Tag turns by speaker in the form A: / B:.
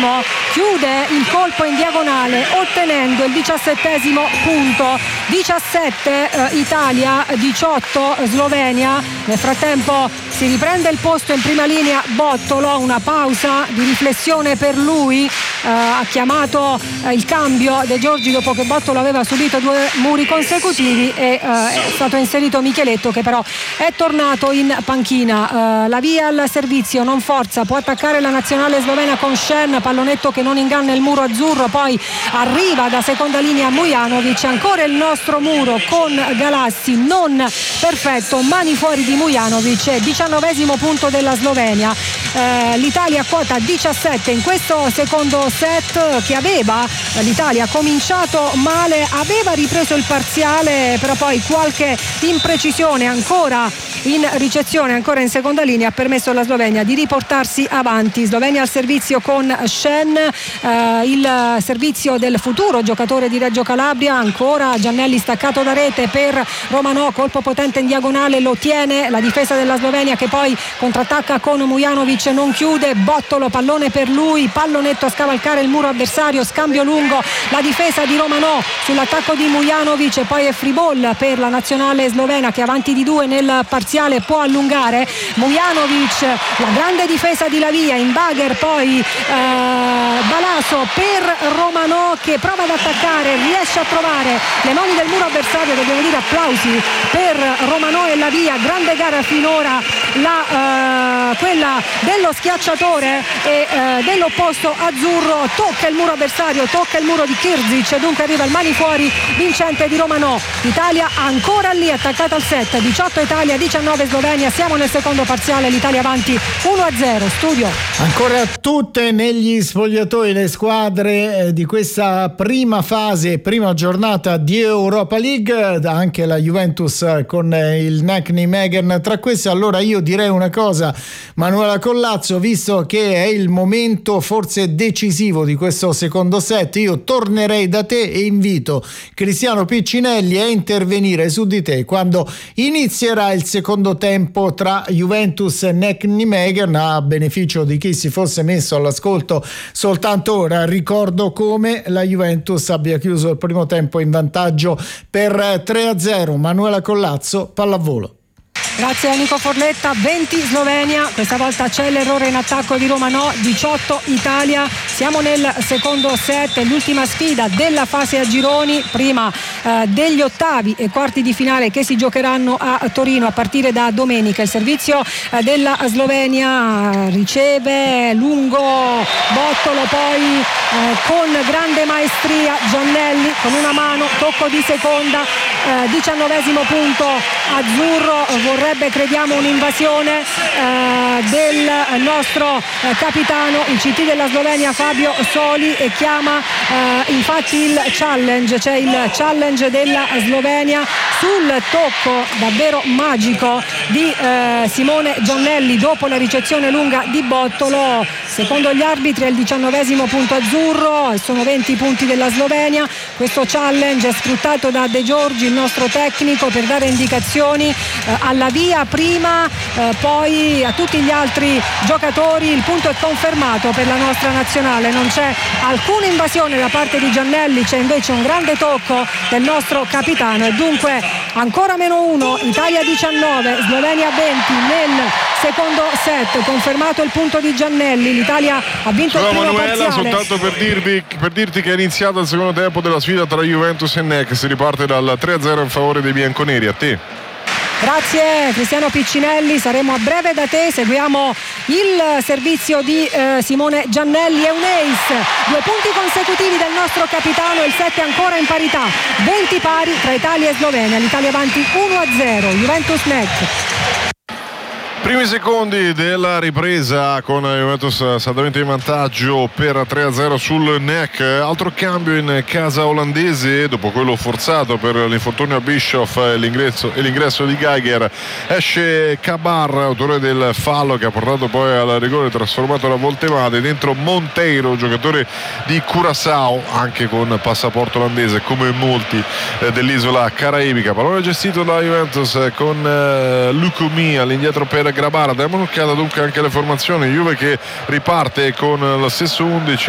A: chiude il colpo in diagonale ottenendo il 17° punto. 17 Italia, 18 Slovenia. Nel frattempo si riprende il posto in prima linea Bottolo, una pausa di riflessione per lui, ha chiamato il cambio De Giorgi dopo che Bottolo aveva subito 2 muri consecutivi e è stato inserito Micheletto, che però è tornato in panchina. La via al servizio, non forza, può attaccare la nazionale slovena con Shen, pallonetto che non inganna il muro azzurro, poi arriva da seconda linea Mujanovic, ancora il nostro muro con Galassi, non perfetto, mani fuori di Mujanovic. 19° punto della Slovenia. L'Italia quota 17 in questo secondo set, che aveva l'Italia cominciato male, aveva ripreso il parziale, però poi qualche imprecisione ancora in ricezione, ancora in seconda linea, ha permesso alla Slovenia di riportarsi avanti. Slovenia al servizio con Shen, il servizio del futuro giocatore di Reggio Calabria, ancora Giannelli staccato da rete per Romanò, colpo potente in diagonale, lo tiene la difesa della Slovenia, che poi contrattacca con Mujanovic, non chiude. Bottolo, pallone per lui, pallonetto a scavalcare il muro avversario, scambio lungo, la difesa di Romanò sull'attacco di Mujanovic e poi è free ball per la nazionale slovena, che avanti di 2 nel parziale può allungare. Mujanovic, la grande difesa di Lavia in bagger, poi Balaso per Romanò, che prova ad attaccare, riesce a trovare le mani del muro avversario. Dobbiamo dire applausi per Romanò e Lavia, grande gara finora, quella dello schiacciatore e dell'opposto azzurro. Tocca il muro avversario, tocca il muro di Kirzic, dunque arriva il mani fuori vincente di Romanò. Italia ancora lì attaccata al set, 18 Italia, 19 Slovenia. Siamo nel secondo parziale, l'Italia avanti 1-0. Studio.
B: Ancora tutte negli spogliatoi le squadre di questa prima fase, prima giornata di Europa League, anche la Juventus con il NEC Nijmegen tra queste. Allora io direi una cosa, Manuela Collazzo, visto che è il momento forse decisivo di questo secondo set, io tornerei da te e invito Cristiano Piccinelli a intervenire su di te quando inizierà il secondo tempo tra Juventus e NEC Nijmegen, a beneficio di chi si fosse messo all'ascolto soltanto ora. Ricordo come la Juventus abbia chiuso il primo tempo in vantaggio per 3-0. Manuela Collazzo, pallavolo.
A: Grazie a Nico Forletta. 20 Slovenia, questa volta c'è l'errore in attacco di Romanò. 18 Italia. Siamo nel secondo set, l'ultima sfida della fase a gironi, prima degli ottavi e quarti di finale che si giocheranno a Torino a partire da domenica. Il servizio della Slovenia, riceve lungo Bottolo, poi con grande maestria Giannelli con una mano, tocco di seconda. 19° punto azzurro, vorrebbe crediamo un'invasione del nostro capitano, il CT della Slovenia Fabio Soli, e chiama infatti il challenge. C'è il challenge della Slovenia sul tocco davvero magico di Simone Giannelli dopo la ricezione lunga di Bottolo. Secondo gli arbitri è il 19° punto azzurro e sono 20 punti della Slovenia. Questo challenge è sfruttato da De Giorgi, il nostro tecnico, per dare indicazioni alla via prima, poi a tutti gli altri giocatori. Il punto è confermato per la nostra nazionale, non c'è alcuna invasione da parte di Giannelli, c'è invece un grande tocco del nostro capitano e dunque ancora -1, Italia 19, Slovenia 20 nel secondo set. Confermato il punto di Giannelli, l'Italia ha vinto il primo
C: Manuela,
A: parziale.
C: soltanto per dirti che è iniziato il secondo tempo della sfida tra Juventus e NEC, si riparte dal 3-0 in favore dei bianconeri. A te.
A: Grazie Cristiano Piccinelli, saremo a breve da te, seguiamo il servizio di Simone Giannelli. È un ace, 2 punti consecutivi del nostro capitano, il set è ancora in parità, 20 pari tra Italia e Slovenia, l'Italia avanti 1-0, Juventus NEC.
C: Primi secondi della ripresa con Juventus saldamente in vantaggio per 3-0 sul NEC. Altro cambio in casa olandese dopo quello forzato per l'infortunio a Bischoff e l'ingresso di Geiger. Esce Cabar, autore del fallo che ha portato poi al rigore trasformato da Voltemade. Dentro Monteiro, giocatore di Curaçao, anche con passaporto olandese come molti dell'isola caraibica. Pallone gestito da Juventus con Lukumi all'indietro per Grabara. Diamo un'occhiata dunque anche alle formazioni. Juve che riparte con lo stesso 11